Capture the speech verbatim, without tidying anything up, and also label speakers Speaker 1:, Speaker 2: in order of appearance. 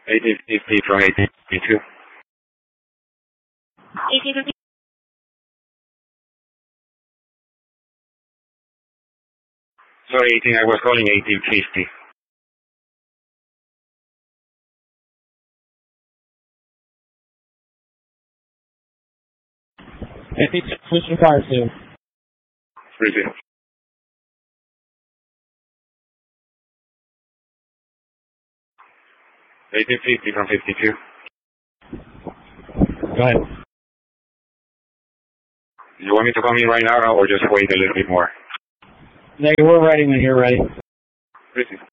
Speaker 1: eighteen fifty from eighteen fifty-two.
Speaker 2: eighteen fifty.
Speaker 1: Sorry, eighteen, I was calling eighteen fifty.
Speaker 3: eighteen, switch to fire soon.
Speaker 1: Receive. eighteen fifty from fifty-two.
Speaker 3: Go ahead.
Speaker 1: You want me to come in right now or just wait a little bit more?
Speaker 3: No, we're ready when you're ready.
Speaker 1: Receive.